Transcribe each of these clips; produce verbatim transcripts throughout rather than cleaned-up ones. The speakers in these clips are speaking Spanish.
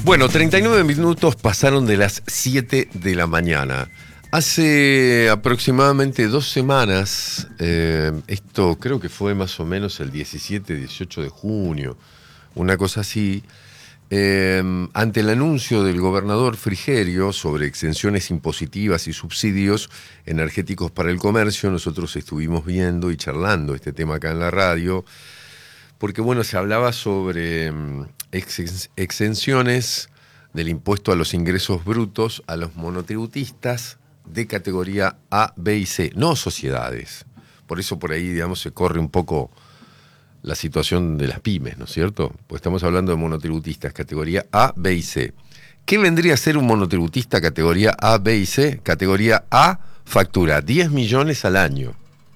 Bueno, treinta y nueve minutos pasaron de las siete de la mañana. Hace aproximadamente dos semanas, eh, esto creo que fue más o menos el diecisiete, dieciocho de junio, una cosa así, eh, ante el anuncio del gobernador Frigerio sobre exenciones impositivas y subsidios energéticos para el comercio, nosotros estuvimos viendo y charlando este tema acá en la radio, porque bueno, se hablaba sobre ex exenciones del impuesto a los ingresos brutos a los monotributistas de categoría A, B y C, no sociedades. Por eso por ahí, digamos, se corre un poco la situación de las pymes, ¿no es cierto? Pues estamos hablando de monotributistas, categoría A, B y C. ¿Qué vendría a ser un monotributista categoría A, B y C? Categoría A factura diez millones al año.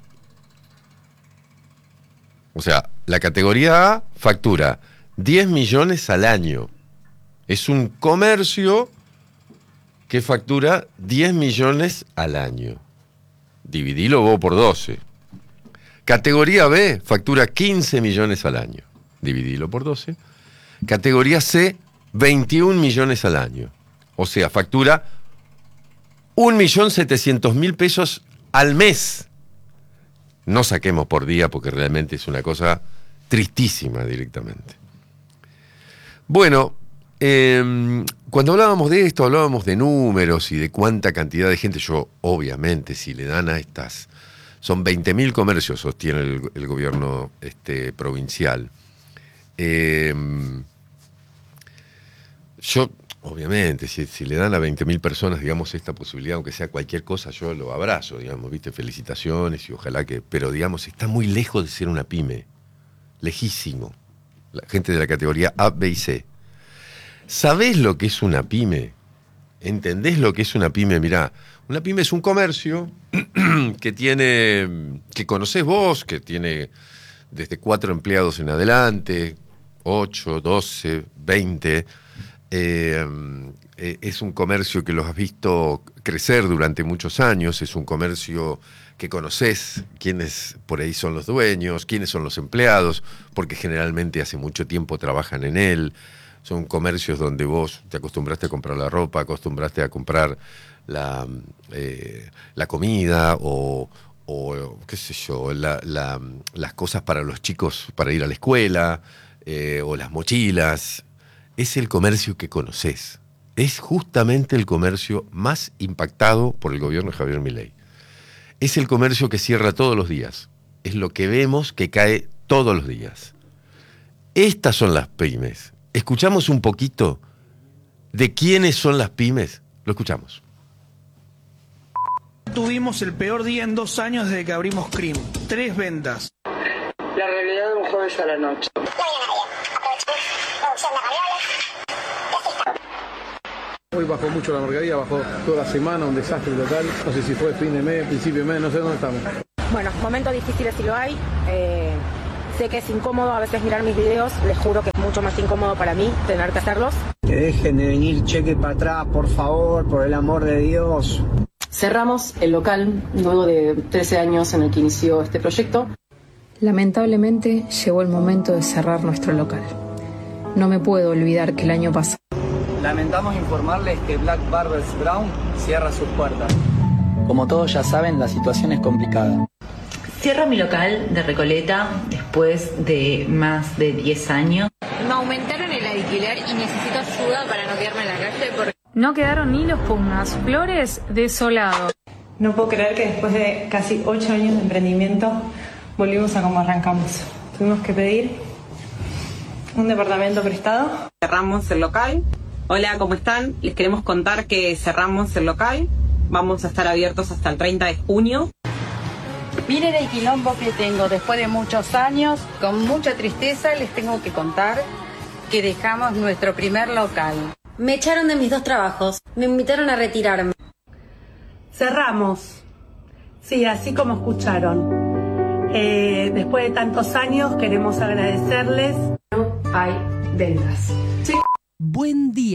O sea, la categoría A factura diez millones al año. Es un comercio que factura diez millones al año. Dividilo vos por doce. Categoría B factura quince millones al año. Dividilo por doce. Categoría C, veintiún millones al año. O sea, factura un millón setecientos mil pesos al mes. No saquemos por día porque realmente es una cosa tristísima directamente. Bueno, eh, cuando hablábamos de esto, hablábamos de números y de cuánta cantidad de gente. Yo, obviamente, si le dan a estas... Son veinte mil comercios, sostiene el, el gobierno este, provincial. Eh, yo, obviamente, si, si le dan a veinte mil personas, digamos, esta posibilidad, aunque sea cualquier cosa, yo lo abrazo, digamos, ¿viste? Felicitaciones y ojalá que... Pero, digamos, está muy lejos de ser una pyme. Lejísimo. La gente de la categoría A, B y C. ¿Sabés lo que es una pyme? ¿Entendés lo que es una pyme? Mirá, una pyme es un comercio que tiene, que conocés vos, que tiene desde cuatro empleados en adelante, ocho, doce, veinte. Eh, eh, es un comercio que los has visto crecer durante muchos años, es un comercio que conocés quiénes por ahí son los dueños, quiénes son los empleados, porque generalmente hace mucho tiempo trabajan en él. Son comercios donde vos te acostumbraste a comprar la ropa, acostumbraste a comprar la, eh, la comida o, o, qué sé yo, la, la, las cosas para los chicos para ir a la escuela eh, o las mochilas. Es el comercio que conocés. Es justamente el comercio más impactado por el gobierno de Javier Milei. Es el comercio que cierra todos los días. Es lo que vemos que cae todos los días. Estas son las pymes. ¿Escuchamos un poquito de quiénes son las pymes? Lo escuchamos. Tuvimos el peor día en dos años desde que abrimos C R I M. Tres ventas. La realidad de un jueves a la noche. Hoy bajó mucho la mercadería, bajó toda la semana, un desastre total. No sé si fue fin de mes, principio de mes, no sé dónde estamos. Bueno, momentos difíciles sí lo hay. Eh... Sé que es incómodo a veces mirar mis videos, les juro que es mucho más incómodo para mí tener que hacerlos. Que dejen de venir cheque para atrás, por favor, por el amor de Dios. Cerramos el local luego de trece años en el que inició este proyecto. Lamentablemente llegó el momento de cerrar nuestro local. No me puedo olvidar que el año pasado... Lamentamos informarles que Black Barbers Brown cierra sus puertas. Como todos ya saben, la situación es complicada. Cierro mi local de Recoleta después de más de diez años. Me aumentaron el alquiler y necesito ayuda para no quedarme en la calle porque... No quedaron ni los pugnas, Flores desolado. No puedo creer que después de casi ocho años de emprendimiento volvimos a como arrancamos. Tuvimos que pedir un departamento prestado. Cerramos el local. Hola, ¿cómo están? Les queremos contar que cerramos el local. Vamos a estar abiertos hasta el treinta de junio. Miren el quilombo que tengo después de muchos años. Con mucha tristeza les tengo que contar que dejamos nuestro primer local. Me echaron de mis dos trabajos. Me invitaron a retirarme. Cerramos. Sí, así como escucharon. Eh, después de tantos años queremos agradecerles. No hay ventas. Sí. Buen día.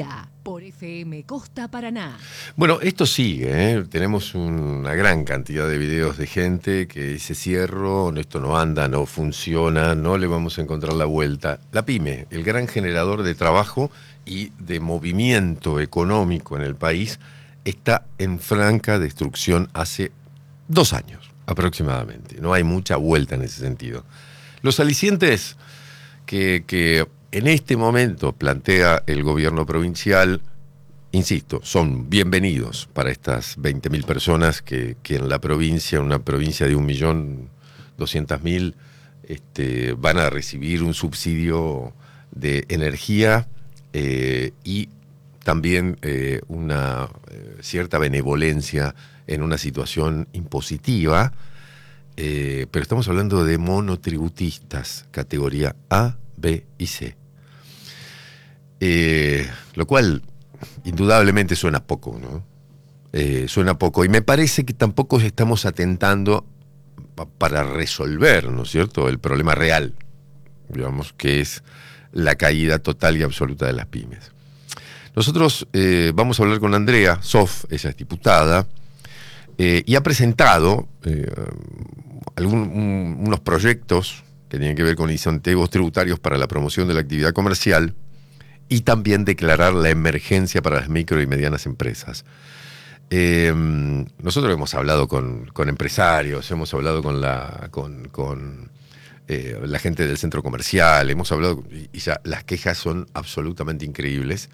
por F M Costa Paraná. Bueno, esto sigue, ¿eh? Tenemos una gran cantidad de videos de gente que dice cierro, esto no anda, no funciona, no le vamos a encontrar la vuelta. La pyme, el gran generador de trabajo y de movimiento económico en el país, está en franca destrucción hace dos años aproximadamente. No hay mucha vuelta en ese sentido. Los alicientes que... que en este momento plantea el gobierno provincial, insisto, son bienvenidos para estas veinte mil personas que, que en la provincia, una provincia de un millón doscientas mil, este, van a recibir un subsidio de energía eh, y también eh, una eh, cierta benevolencia en una situación impositiva, eh, pero estamos hablando de monotributistas, categoría A, B y C. Eh, lo cual indudablemente suena poco, ¿no? Eh, suena poco. Y me parece que tampoco estamos atentando pa- para resolver, ¿no es cierto?, el problema real, digamos, que es la caída total y absoluta de las pymes. Nosotros eh, vamos a hablar con Andrea Sof, ella es diputada, eh, y ha presentado eh, algún, un, unos proyectos que tienen que ver con incentivos tributarios para la promoción de la actividad comercial y también declarar la emergencia para las micro y medianas empresas. Eh, nosotros hemos hablado con, con empresarios, hemos hablado con la, con, con, eh, la gente del centro comercial, hemos hablado, y ya las quejas son absolutamente increíbles.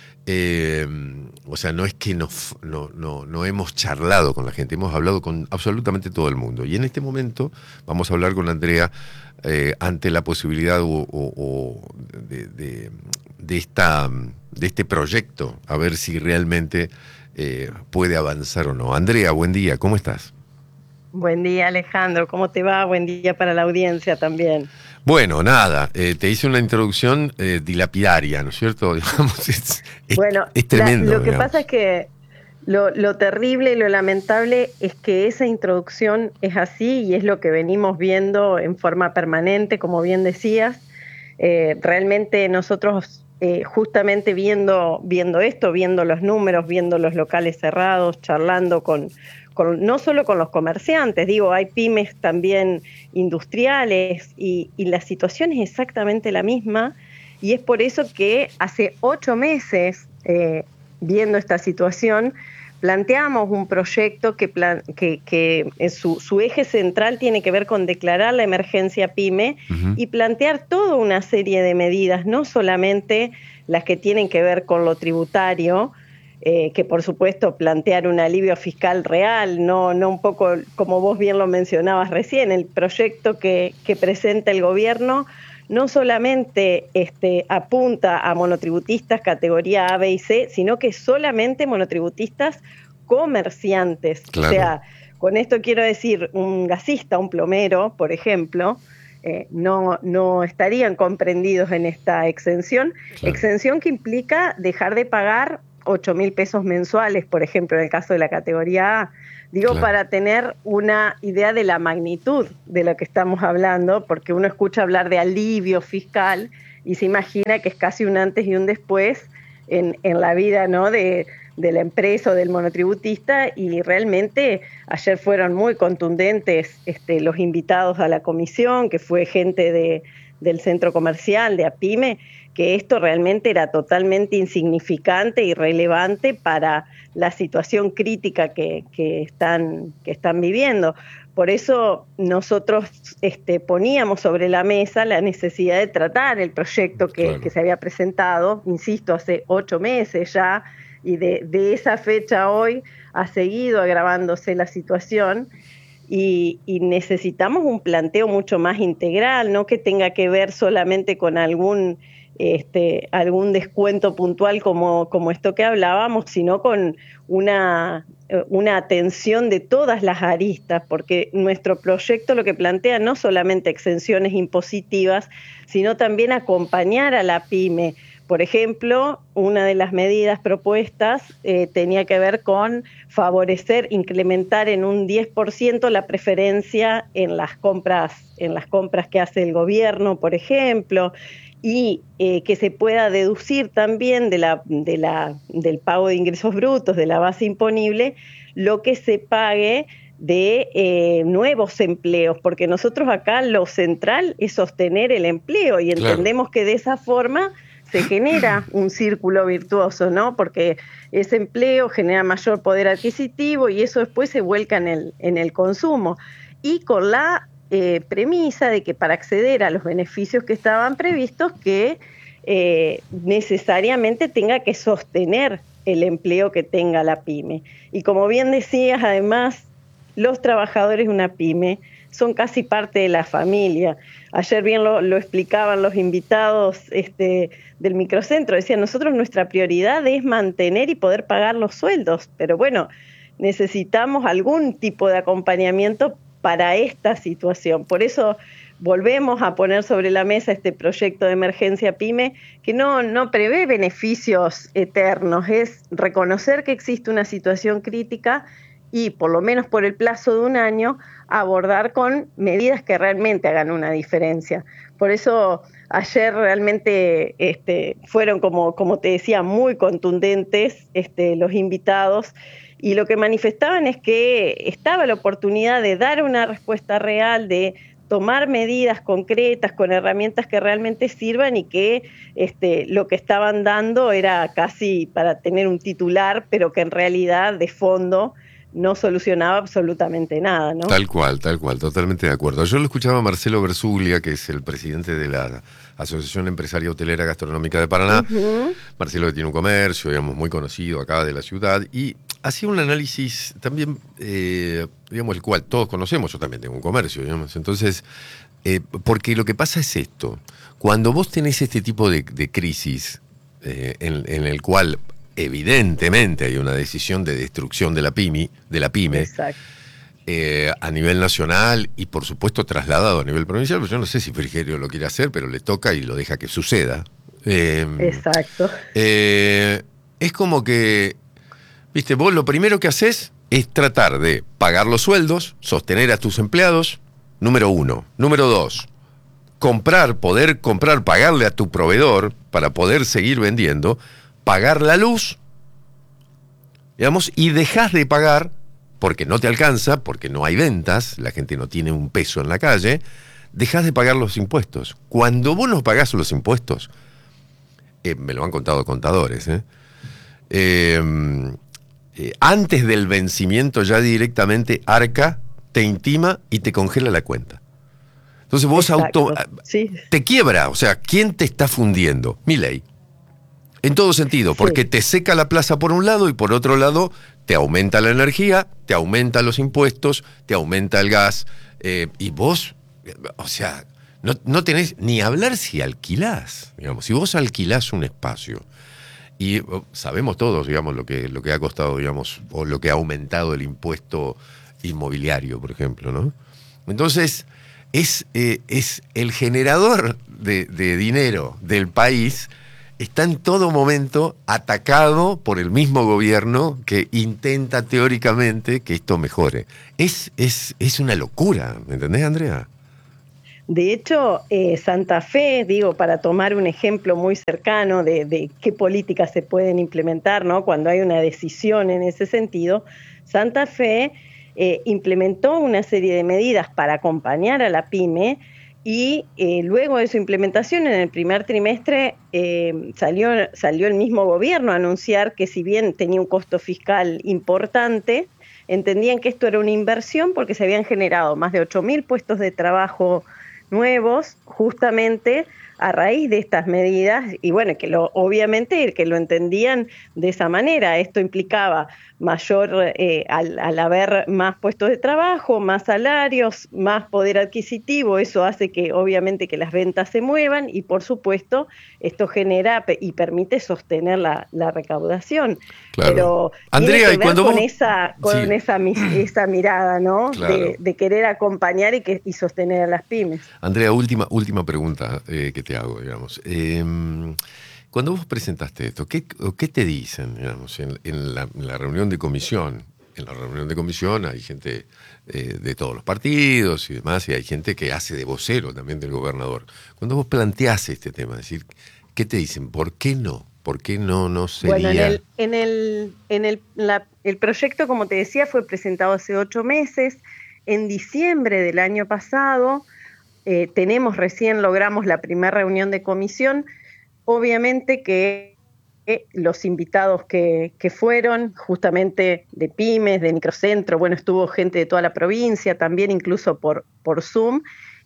Eh, o sea, no es que no, no, no, no hemos charlado con la gente, hemos hablado con absolutamente todo el mundo. Y en este momento vamos a hablar con Andrea eh, ante la posibilidad o, o, o de, de, de, esta, de este proyecto, a ver si realmente eh, puede avanzar o no. Andrea, buen día, ¿cómo estás? Buen día, Alejandro, ¿cómo te va? Buen día para la audiencia también. Bueno, nada, eh, te hice una introducción eh, dilapidaria, ¿no es cierto? Digamos, es, es, bueno, es tremendo. La, lo que digamos. pasa es que lo, lo terrible y lo lamentable es que esa introducción es así y es lo que venimos viendo en forma permanente, como bien decías. Eh, realmente nosotros, eh, justamente viendo, viendo esto, viendo los números, viendo los locales cerrados, charlando con... Con, no solo con los comerciantes, digo, hay pymes también industriales y, y la situación es exactamente la misma y es por eso que hace ocho meses, eh, viendo esta situación, planteamos un proyecto que, plan, que, que su, su eje central tiene que ver con declarar la emergencia pyme uh-huh. y plantear toda una serie de medidas, no solamente las que tienen que ver con lo tributario, Eh, que por supuesto plantear un alivio fiscal real, no, no un poco como vos bien lo mencionabas recién, el proyecto que, que presenta el gobierno no solamente este, apunta a monotributistas categoría A, B y C, sino que solamente monotributistas comerciantes. Claro. O sea, con esto quiero decir, un gasista, un plomero, por ejemplo, eh, no, no estarían comprendidos en esta exención, claro. Exención que implica dejar de pagar ocho mil pesos mensuales, por ejemplo, en el caso de la categoría A. Digo, claro. Para tener una idea de la magnitud de lo que estamos hablando, porque uno escucha hablar de alivio fiscal y se imagina que es casi un antes y un después en, en la vida, ¿no?, de, de la empresa o del monotributista, y realmente ayer fueron muy contundentes este, los invitados a la comisión, que fue gente de, del centro comercial, de APYME, que esto realmente era totalmente insignificante y irrelevante para la situación crítica que, que, están, que están viviendo. Por eso nosotros este, poníamos sobre la mesa la necesidad de tratar el proyecto que, claro. que se había presentado, insisto, hace ocho meses ya, y de, de esa fecha a hoy ha seguido agravándose la situación. Y, y necesitamos un planteo mucho más integral, no que tenga que ver solamente con algún este, algún descuento puntual como, como esto que hablábamos, sino con una, una atención de todas las aristas, porque nuestro proyecto lo que plantea no solamente exenciones impositivas, sino también acompañar a la pyme. Por ejemplo, una de las medidas propuestas eh, tenía que ver con favorecer, incrementar en un diez por ciento la preferencia en las compras, en las compras que hace el gobierno, por ejemplo, y eh, que se pueda deducir también de la, de la, del pago de ingresos brutos, de la base imponible, lo que se pague de eh, nuevos empleos, porque nosotros acá lo central es sostener el empleo y entendemos claro. que de esa forma se genera un círculo virtuoso, ¿no? Porque ese empleo genera mayor poder adquisitivo y eso después se vuelca en el, en el consumo. Y con la eh, premisa de que para acceder a los beneficios que estaban previstos, que eh, necesariamente tenga que sostener el empleo que tenga la pyme. Y como bien decías, además, los trabajadores de una pyme son casi parte de la familia. Ayer bien lo, lo explicaban los invitados este, del microcentro. Decían, nosotros nuestra prioridad es mantener y poder pagar los sueldos, pero bueno, necesitamos algún tipo de acompañamiento para esta situación. Por eso volvemos a poner sobre la mesa este proyecto de emergencia pyme que no, no prevé beneficios eternos, es reconocer que existe una situación crítica y por lo menos por el plazo de un año abordar con medidas que realmente hagan una diferencia. Por eso ayer realmente este, fueron, como, como te decía, muy contundentes este, los invitados y lo que manifestaban es que estaba la oportunidad de dar una respuesta real, de tomar medidas concretas con herramientas que realmente sirvan y que este, lo que estaban dando era casi para tener un titular, pero que en realidad de fondo no solucionaba absolutamente nada, ¿no? Tal cual, tal cual, totalmente de acuerdo. Yo lo escuchaba a Marcelo Bersuglia, que es el presidente de la Asociación Empresaria Hotelera Gastronómica de Paraná. Uh-huh. Marcelo que tiene un comercio, digamos, muy conocido acá de la ciudad, y hacía un análisis también, eh, digamos, el cual todos conocemos, yo también tengo un comercio, digamos, entonces, eh, porque lo que pasa es esto, cuando vos tenés este tipo de, de crisis, eh, en, en el cual evidentemente hay una decisión de destrucción de la pyme, de la pyme eh, a nivel nacional y por supuesto trasladado a nivel provincial, pues yo no sé si Frigerio lo quiere hacer, pero le toca y lo deja que suceda. Eh, Exacto. Eh, es como que, viste, vos lo primero que haces es tratar de pagar los sueldos, sostener a tus empleados, número uno. Número dos, comprar, poder comprar, pagarle a tu proveedor para poder seguir vendiendo, pagar la luz, digamos, y dejás de pagar, porque no te alcanza, porque no hay ventas, la gente no tiene un peso en la calle, dejás de pagar los impuestos. Cuando vos no pagás los impuestos, eh, me lo han contado contadores, ¿eh? Eh, eh, antes del vencimiento ya directamente Arca te intima y te congela la cuenta. Entonces vos auto, sí. te quiebra, o sea, ¿quién te está fundiendo? Milei. En todo sentido, porque sí. te seca la plaza por un lado y por otro lado te aumenta la energía, te aumenta los impuestos, te aumenta el gas, eh, y vos, o sea, no, no tenés ni hablar si alquilás, digamos, si vos alquilás un espacio, y sabemos todos, digamos, lo que, lo que ha costado, digamos, o lo que ha aumentado el impuesto inmobiliario, por ejemplo, ¿no? Entonces, es, eh, es el generador de, de dinero del país. Está en todo momento atacado por el mismo gobierno que intenta teóricamente que esto mejore. Es, es, es una locura, ¿me entendés, Andrea? De hecho, eh, Santa Fe, digo, para tomar un ejemplo muy cercano de, de qué políticas se pueden implementar, ¿no? Cuando hay una decisión en ese sentido, Santa Fe eh, implementó una serie de medidas para acompañar a la pyme. Y eh, luego de su implementación, en el primer trimestre, eh, salió, salió el mismo gobierno a anunciar que si bien tenía un costo fiscal importante, entendían que esto era una inversión porque se habían generado más de ocho mil puestos de trabajo nuevos, justamente a raíz de estas medidas, y bueno, que lo, obviamente que lo entendían de esa manera. Esto implicaba mayor, eh, al, al haber más puestos de trabajo, más salarios, más poder adquisitivo, eso hace que obviamente que las ventas se muevan y por supuesto esto genera y permite sostener la, la recaudación. Claro. Pero Andrea, tiene que y ver cuando con, vos... esa, con sí. esa, esa mirada, ¿no? Claro. De, de querer acompañar y, que, y sostener a las pymes. Andrea, última, última pregunta eh, que te hago, digamos. Eh, cuando vos presentaste esto, ¿qué, qué te dicen, digamos, en, en, la, en la reunión de comisión? en la reunión de comisión hay gente eh, de todos los partidos y demás, y hay gente que hace de vocero también del gobernador. Cuando vos planteás este tema, es decir, ¿qué te dicen? ¿Por qué no? ¿Por qué no, no sería? Bueno, en el, en el, en el, la, el proyecto, como te decía, fue presentado hace ocho meses. En diciembre del año pasado, eh, tenemos recién, logramos la primera reunión de comisión. Obviamente que eh, los invitados que, que fueron, justamente de pymes, de microcentro, bueno, estuvo gente de toda la provincia, también incluso por, por Zoom,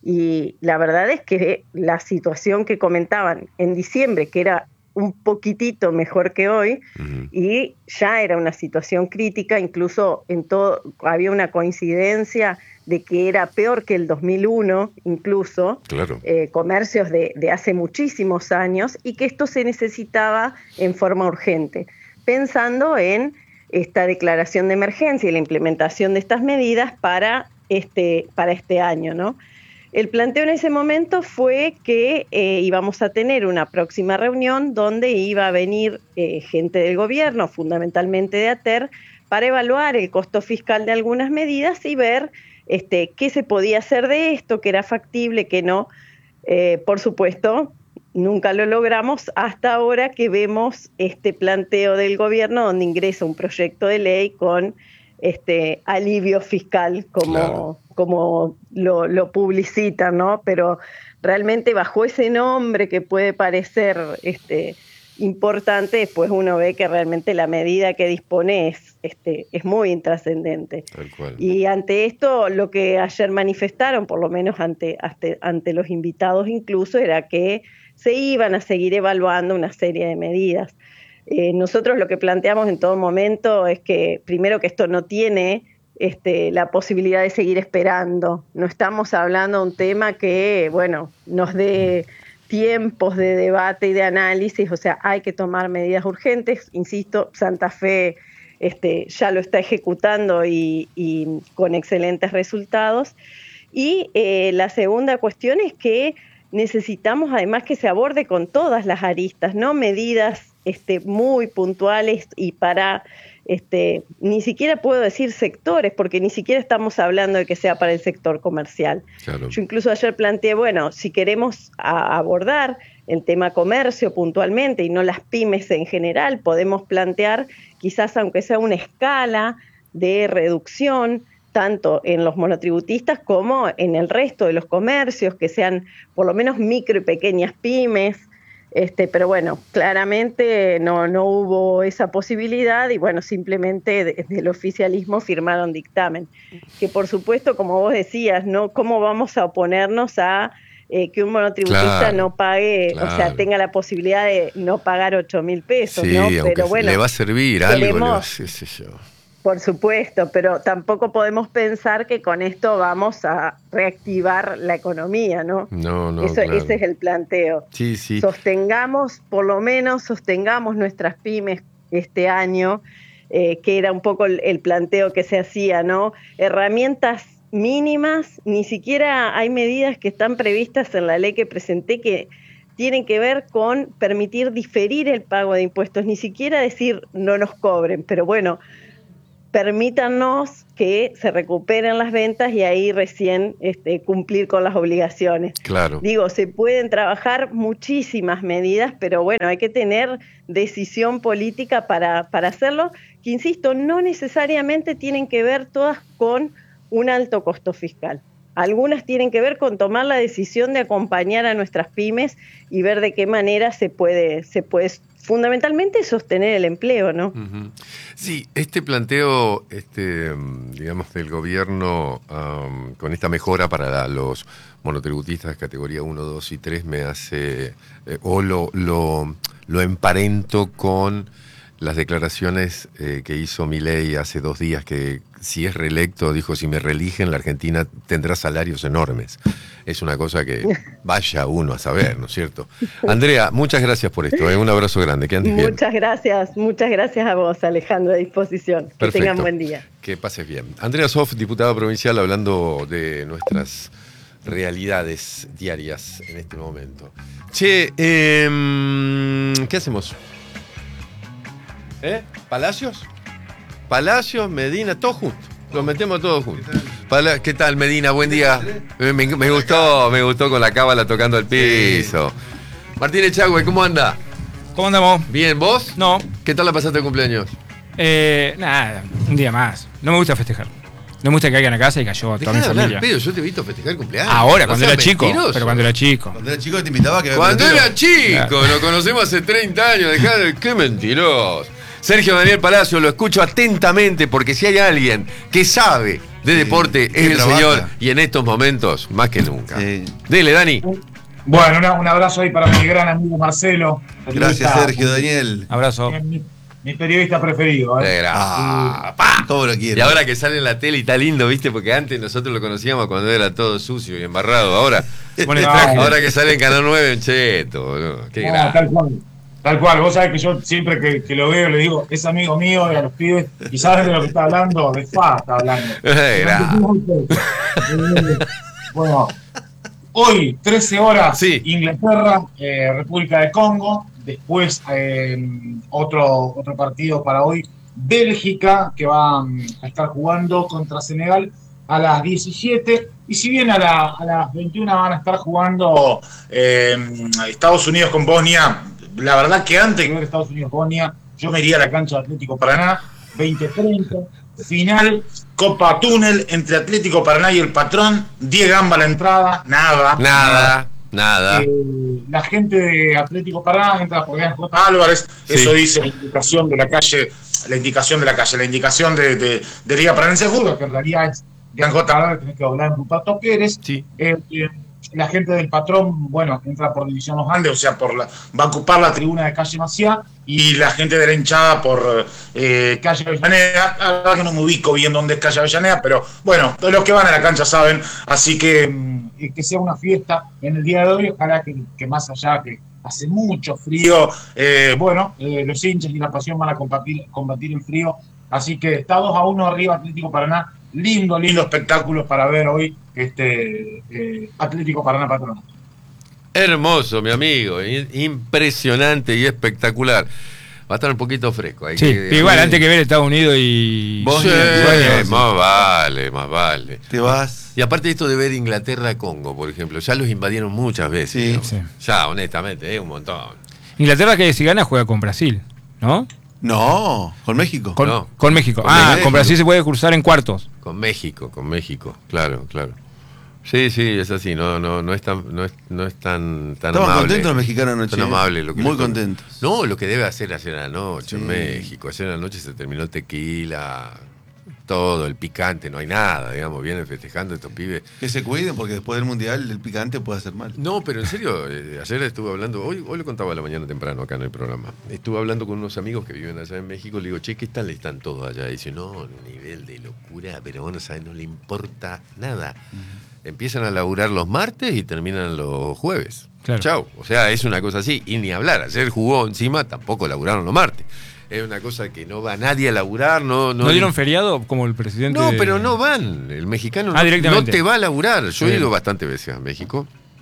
y la verdad es que la situación que comentaban en diciembre, que era un poquitito mejor que hoy, uh-huh. y ya era una situación crítica, incluso en todo había una coincidencia de que era peor que el dos mil uno, incluso, claro. eh, comercios de, de hace muchísimos años, y que esto se necesitaba en forma urgente, pensando en esta declaración de emergencia y la implementación de estas medidas para este, para este año, ¿no? El planteo en ese momento fue que eh, íbamos a tener una próxima reunión donde iba a venir eh, gente del gobierno, fundamentalmente de ATER, para evaluar el costo fiscal de algunas medidas y ver este, qué se podía hacer de esto, qué era factible, qué no. Eh, por supuesto, nunca lo logramos hasta ahora que vemos este planteo del gobierno donde ingresa un proyecto de ley con este alivio fiscal, como... Claro. como lo, lo publicitan, ¿no? Pero realmente bajo ese nombre que puede parecer este, importante, después uno ve que realmente la medida que dispone es, este, es muy intrascendente. Tal cual. Y ante esto, lo que ayer manifestaron, por lo menos ante, ante, ante los invitados incluso, era que se iban a seguir evaluando una serie de medidas. Eh, nosotros lo que planteamos en todo momento es que, primero, que esto no tiene... Este, la posibilidad de seguir esperando. No estamos hablando de un tema que, bueno, nos dé tiempos de debate y de análisis, o sea, hay que tomar medidas urgentes. Insisto, Santa Fe este, ya lo está ejecutando y, y con excelentes resultados. Y eh, la segunda cuestión es que necesitamos además que se aborde con todas las aristas, ¿no? Medidas este, muy puntuales y para... Este, ni siquiera puedo decir sectores, porque ni siquiera estamos hablando de que sea para el sector comercial. Claro. Yo incluso ayer planteé, bueno, si queremos a, abordar el tema comercio puntualmente y no las pymes en general, podemos plantear quizás aunque sea una escala de reducción, tanto en los monotributistas como en el resto de los comercios, que sean por lo menos micro y pequeñas pymes. Este, pero bueno, claramente no, no hubo esa posibilidad y bueno, simplemente desde el oficialismo firmaron dictamen. Que por supuesto, como vos decías, ¿no? ¿Cómo vamos a oponernos a eh, que un monotributista claro, no pague, claro. o sea, tenga la posibilidad de no pagar ocho mil pesos, sí, ¿no? Pero bueno, le va a servir algo, le va, sí, sí, yo. Por supuesto, pero tampoco podemos pensar que con esto vamos a reactivar la economía, ¿no? No, no, Eso, claro. Ese es el planteo. Sí, sí. Sostengamos, por lo menos, sostengamos nuestras pymes este año, eh, que era un poco el, el planteo que se hacía, ¿no? Herramientas mínimas, ni siquiera hay medidas que están previstas en la ley que presenté que tienen que ver con permitir diferir el pago de impuestos, ni siquiera decir no nos cobren, pero bueno, permítanos que se recuperen las ventas y ahí recién este, cumplir con las obligaciones. Claro. Digo, se pueden trabajar muchísimas medidas, pero bueno, hay que tener decisión política para, para hacerlo, que insisto, no necesariamente tienen que ver todas con un alto costo fiscal. Algunas tienen que ver con tomar la decisión de acompañar a nuestras pymes y ver de qué manera se puede, se puede fundamentalmente sostener el empleo, ¿no? Uh-huh. Sí, este planteo, este, digamos, del gobierno um, con esta mejora para la, los monotributistas de categoría uno, dos y tres me hace, eh, o lo, lo, lo emparento con las declaraciones eh, que hizo Milei hace dos días, que si es reelecto, dijo, si me reeligen, la Argentina tendrá salarios enormes. Es una cosa que vaya uno a saber, ¿no es cierto? Andrea, muchas gracias por esto, ¿eh? Un abrazo grande, que andes bien. Muchas gracias, muchas gracias a vos, Alejandro, a disposición. Que Perfecto. Tengan buen día. Que pases bien. Andrea Sof, diputada provincial, hablando de nuestras realidades diarias en este momento. Che, eh, ¿qué hacemos? ¿Eh? ¿Palacios? Palacios, Medina, todos juntos. Los metemos todos juntos. Pala- ¿Qué tal, Medina? Buen día. Me, me- me gustó, me gustó con la cábala tocando el piso. Martínez Chagüe, ¿cómo anda? ¿Cómo andamos? Bien, ¿vos? No. ¿Qué tal la pasaste de cumpleaños? Eh, nada, un día más. No me gusta festejar. No me gusta que caigan a casa y cayó a toda mi Dejá de hablar, familia. Pedro, yo te he visto festejar cumpleaños. Ahora, No cuando seas era chico. mentiroso. Pero cuando era chico. Cuando era chico te invitaba a que Cuando Pedro. era chico, Claro. lo conocemos hace treinta años. Dejá de... ¡Qué mentiroso! Sergio Daniel Palacio, lo escucho atentamente porque si hay alguien que sabe de deporte que es el trabaja. señor y en estos momentos más que nunca. Dele, Dani. Bueno, una- un abrazo ahí para mi gran amigo Marcelo. Gracias, periodista- Sergio Daniel. Abrazo. Mi, mi periodista preferido. ¿eh? Era- Ah, pa, ¿cómo lo quiere? Y ahora que sale en la tele y está lindo, ¿viste? Porque antes nosotros lo conocíamos cuando era todo sucio y embarrado. Ahora, Pone No, traje. ahora que sale en Canal nueve, en cheto, boludo. Qué No, grande. tal cual. Tal cual. Vos sabés que yo siempre que, que lo veo le digo, es amigo mío y a los pibes. ¿Y sabes de lo que está hablando? De F A está hablando. Eh, grande. Bueno, hoy, trece horas, Sí. Inglaterra, eh, República de Congo. Después, eh, otro, otro partido para hoy, Bélgica, que va mm, a estar jugando contra Senegal a las diecisiete. Y si bien a, la- a las veintiuna van a estar jugando eh, Estados Unidos con Bosnia, la verdad que antes que ver Estados Unidos-Bosnia, yo me iría a la cancha de Atlético Paraná, veinte treinta, final, Copa Túnel entre Atlético Paraná y el Patrón, diez gambas la entrada, nada. Nada, nada. Eh, la gente de Atlético Paraná entra por J. Álvarez, Sí. eso dice la indicación de la calle, la indicación de la calle, la indicación de, de, de Liga Paranense de Fútbol, que en realidad es Dian J. Álvarez, tenés que doblar en Rupato Pérez. Sí. Eh, eh, la gente del Patrón, bueno, entra por División Los Andes, o sea, por la, va a ocupar la tribuna de calle Maciá, y la gente de la hinchada por eh, calle Avellaneda. La verdad que no me ubico bien dónde es calle Avellaneda, pero bueno, todos los que van a la cancha saben, así que mm, que sea una fiesta en el día de hoy, ojalá que, que más allá que hace mucho frío, eh, bueno, eh, los hinchas y la pasión van a combatir, combatir el frío, así que está dos a uno arriba Atlético Paraná. Lindo, lindo espectáculo para ver hoy este eh, Atlético Paraná Patronato. Hermoso, mi amigo. i- Impresionante y espectacular. Va a estar un poquito fresco. Hay Sí, que- igual antes que ver Estados Unidos y. Vos sí, Bosnia, sí. más vale, más vale. Te vas. Y aparte esto de ver Inglaterra-Congo, por ejemplo, ya los invadieron muchas veces. Sí. ¿no? Sí. Ya, honestamente, es un montón. Inglaterra, que si gana, juega con Brasil, ¿no? No, con México. Con, No. con México. Con ah, México. con Brasil se puede cruzar en cuartos. Con México, con México, claro, claro. Sí, sí, es así, no, no, no es tan, no es, no es tan, tan Estaban amable. contentos los mexicanos anoche. Tan amable lo que Muy les- contentos. No, lo que debe hacer ayer a la noche en Sí. México. Ayer a la noche se terminó el tequila, todo, el picante, no hay nada, digamos, vienen festejando estos pibes. Que se cuiden porque después del mundial el picante puede hacer mal. No, pero en serio, eh, ayer estuve hablando, hoy, hoy lo contaba a la mañana temprano acá en el programa. Estuve hablando con unos amigos que viven allá en México, le digo, che, ¿qué tal están todos allá? Y dice, no, un nivel de locura, pero vos no sabés, no le importa nada. Empiezan a laburar los martes y terminan los jueves. Claro. Chau. O sea, es una cosa así. Y ni hablar. Ayer jugó encima, tampoco laburaron los martes. Es una cosa que no va nadie a laburar. ¿No, no, ¿No dieron feriado como el presidente? No, de- pero no van. El mexicano Ah, no, directamente. no te va a laburar. Yo he Bien. ido bastantes veces a México.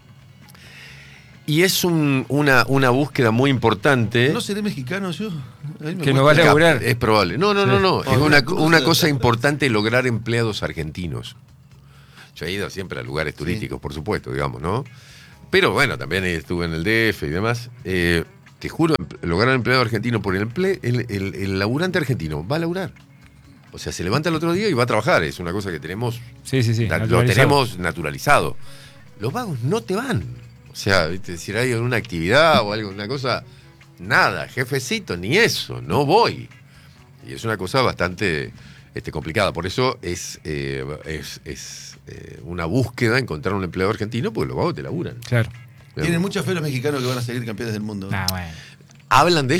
Y es un- una, una búsqueda muy importante. ¿No seré mexicano yo? Ahí me Que no cuesta. va a laburar. Es probable. No, no, Sí. no, no. Es una, cosa. una cosa importante lograr empleados argentinos. Yo he ido siempre a lugares turísticos, por supuesto, digamos, ¿no? Pero bueno, también estuve en el D F y demás. Eh, te juro, lograr empleado argentino por el, emple- el, el, el laburante argentino va a laburar. O sea, se levanta el otro día y va a trabajar. Es una cosa que tenemos, Sí, sí, sí. na- lo naturalizado. tenemos naturalizado. Los vagos no te van. O sea, ¿viste? Si hay alguna actividad o algo, una cosa, nada, jefecito, ni eso, no voy. Y es una cosa bastante este, complicada. Por eso es, eh, es, es eh, una búsqueda encontrar un empleado argentino, porque los vagos te laburan. Claro. Tienen mucha fe los mexicanos que van a seguir campeones del mundo. Ah, bueno. Hablan de